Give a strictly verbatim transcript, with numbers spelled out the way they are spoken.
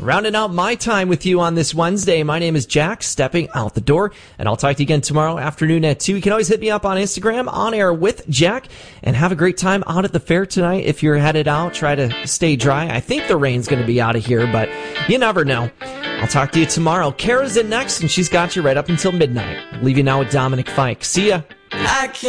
Rounding out my time with you on this Wednesday, my name is Jack, stepping out the door, and I'll talk to you again tomorrow afternoon at two. You can always hit me up on Instagram, On Air with Jack, and have a great time out at the fair tonight. If you're headed out, try to stay dry. I think the rain's going to be out of here, but you never know. I'll talk to you tomorrow. Kara's in next, and she's got you right up until midnight. Leave you now with Dominic Fike. See ya. I can't